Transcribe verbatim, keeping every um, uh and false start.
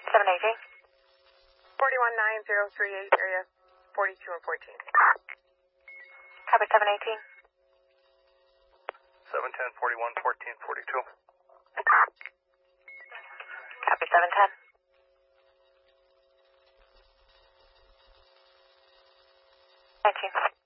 seven eighteen. forty-one nine zero three eight, area forty-two and fourteen. Copy seven eighteen. seven ten, forty-one, fourteen, forty-two. Copy seven ten. nineteen.